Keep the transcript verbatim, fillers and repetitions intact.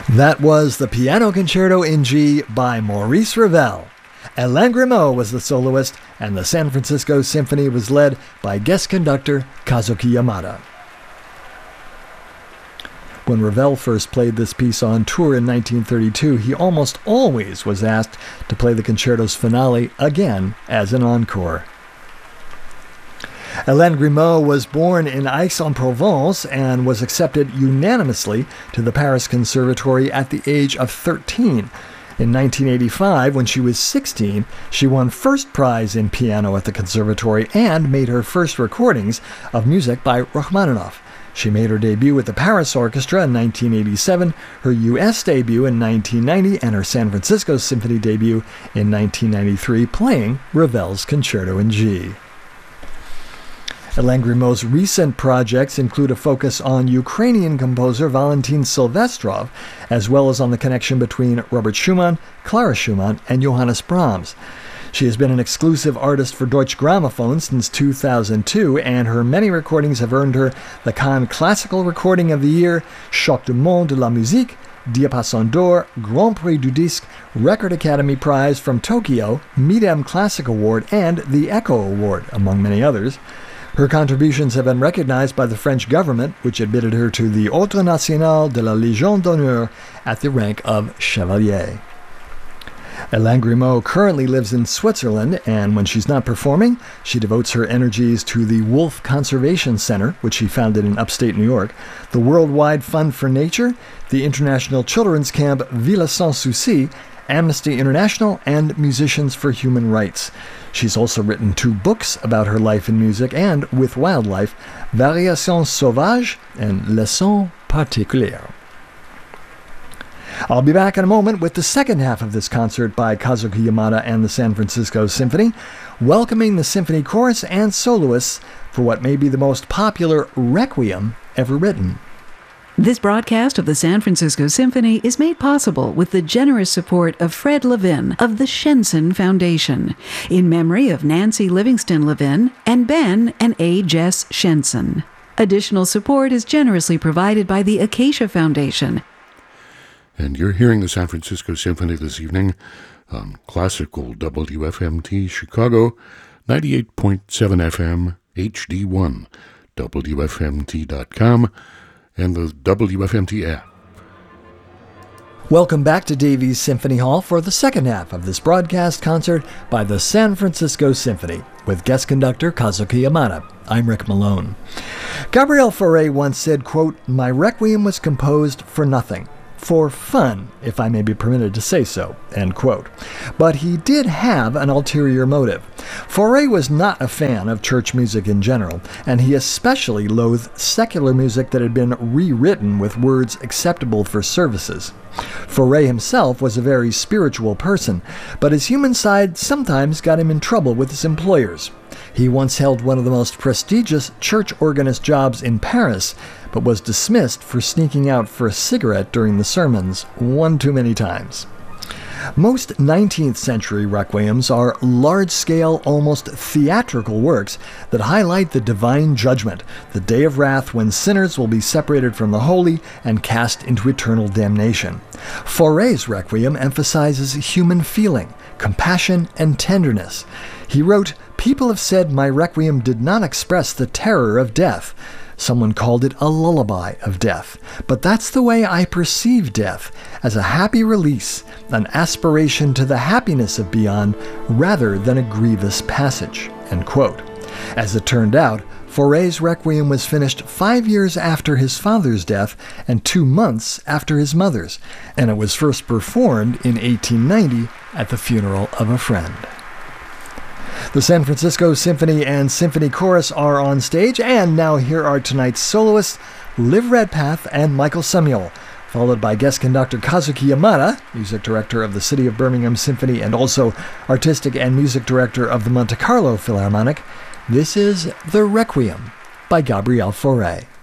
That was the Piano Concerto in G by Maurice Ravel. Alain Grimaud was the soloist, and the San Francisco Symphony was led by guest conductor Kazuki Yamada. When Ravel first played this piece on tour in nineteen thirty-two, he almost always was asked to play the concerto's finale again as an encore. Alain Grimaud was born in Aix-en-Provence and was accepted unanimously to the Paris Conservatory at the age of thirteen. In nineteen eighty-five, when she was sixteen, she won first prize in piano at the conservatory and made her first recordings of music by Rachmaninoff. She made her debut with the Paris Orchestra in nineteen eighty-seven, her U S debut in nineteen ninety, and her San Francisco Symphony debut in nineteen ninety-three, playing Ravel's Concerto in G. Alain Grimaud's recent projects include a focus on Ukrainian composer Valentin Silvestrov, as well as on the connection between Robert Schumann, Clara Schumann, and Johannes Brahms. She has been an exclusive artist for Deutsche Grammophon since two thousand two, and her many recordings have earned her the Cannes Classical Recording of the Year, Choc du Monde de la Musique, Diapason d'Or, Grand Prix du Disque, Record Academy Prize from Tokyo, Midem Classic Award, and the Echo Award, among many others. Her contributions have been recognized by the French government, which admitted her to the Ordre National de la Légion d'Honneur at the rank of Chevalier. Alain Grimaud currently lives in Switzerland, and when she's not performing, she devotes her energies to the Wolf Conservation Center, which she founded in upstate New York, the Worldwide Fund for Nature, the International Children's Camp Villa Sans Souci, Amnesty International, and Musicians for Human Rights. She's also written two books about her life in music and with wildlife, Variations Sauvages and Leçons Particulières. I'll be back in a moment with the second half of this concert by Kazuki Yamada and the San Francisco Symphony, welcoming the symphony chorus and soloists for what may be the most popular requiem ever written. This broadcast of the San Francisco Symphony is made possible with the generous support of Fred Levin of the Shenson Foundation, in memory of Nancy Livingston Levin and Ben and A. Jess Shenson. Additional support is generously provided by the Acacia Foundation. And you're hearing the San Francisco Symphony this evening on classical W F M T Chicago, ninety-eight point seven F M H D one, W F M T dot com, and the W F M T app. Welcome back to Davies Symphony Hall for the second half of this broadcast concert by the San Francisco Symphony, with guest conductor Kazuki Yamada. I'm Rick Malone. Gabriel Fauré once said, quote, "My requiem was composed for nothing. For fun, if I may be permitted to say so," end quote. But he did have an ulterior motive. Fauré was not a fan of church music in general, and he especially loathed secular music that had been rewritten with words acceptable for services. Fauré himself was a very spiritual person, but his human side sometimes got him in trouble with his employers. He once held one of the most prestigious church organist jobs in Paris, but was dismissed for sneaking out for a cigarette during the sermons one too many times. Most nineteenth century requiems are large-scale, almost theatrical works that highlight the divine judgment, the day of wrath when sinners will be separated from the holy and cast into eternal damnation. Fauré's requiem emphasizes human feeling, compassion, and tenderness. He wrote, "People have said my requiem did not express the terror of death. Someone called it a lullaby of death. But that's the way I perceive death, as a happy release, an aspiration to the happiness of beyond, rather than a grievous passage." End quote. As it turned out, Fauré's requiem was finished five years after his father's death and two months after his mother's, and it was first performed in eighteen ninety at the funeral of a friend. The San Francisco Symphony and Symphony Chorus are on stage, and now here are tonight's soloists, Liv Redpath and Michael Samuel, followed by guest conductor Kazuki Yamada, music director of the City of Birmingham Symphony and also artistic and music director of the Monte Carlo Philharmonic. This is The Requiem by Gabriel Fauré.